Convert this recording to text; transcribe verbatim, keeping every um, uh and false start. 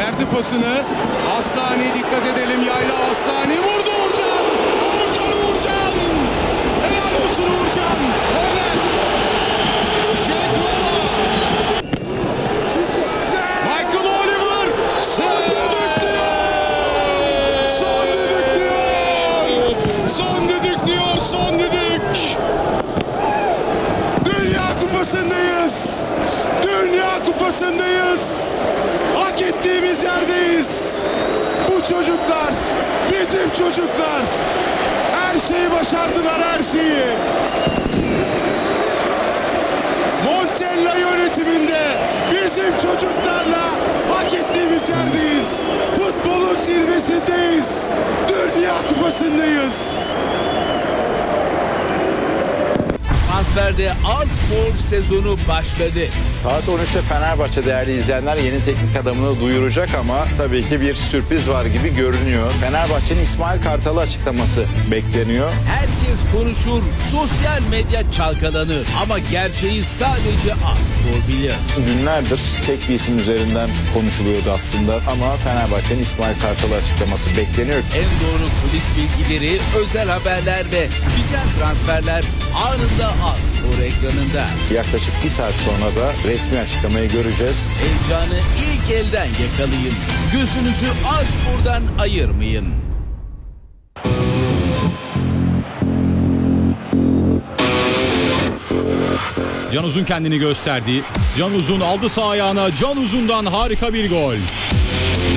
Verdi pasını. Aslani, dikkat edelim. Yayla Aslani vurdu Uğurcan. Uğurcan Uğurcan. Helal olsun Uğurcan. Korner. Şeklova. Michael Oliver. Son düdük diyor. Son düdük diyor. Son düdük diyor. Son düdük. Dünya Kupası'ndayız. Dünya Kupası'ndayız. Hak ettiğimiz yerdeyiz. Bu çocuklar, bizim çocuklar. Her şeyi başardılar, her şeyi. Montella yönetiminde bizim çocuklarla hak ettiğimiz yerdeyiz. Futbolun zirvesindeyiz. Dünya Kupası'ndayız. Transferde A-Spor sezonu başladı. Saat on üçte Fenerbahçe değerli izleyenler yeni teknik adamını duyuracak ama tabii ki bir sürpriz var gibi görünüyor. Fenerbahçe'nin İsmail Kartal'ı açıklaması bekleniyor. Herkes konuşur, sosyal medya çalkalanır ama gerçeği sadece A-Spor bilir. Günlerdir tek bir isim üzerinden konuşuluyordu aslında ama Fenerbahçe'nin İsmail Kartal'ı açıklaması bekleniyor. En doğru kulis bilgileri, özel haberler ve biten transferler anında A-Spor ekranında. Yaklaşık bir saat sonra da resmi açıklamayı göreceğiz. Heyecanı ilk elden yakalayın. Gözünüzü A-Spor'dan ayırmayın. Can Uzun kendini gösterdi. Can Uzun aldı sağ ayağına. Can Uzun'dan harika bir gol.